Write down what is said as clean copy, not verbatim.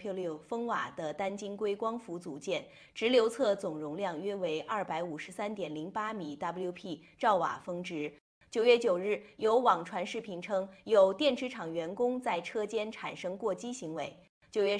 WQ6风瓦的单晶硅光伏组件，直流侧总容量约为253.08米 WP 兆瓦峰值。9月9日，有网传视频称，有电池厂员工在车间产生过激行为。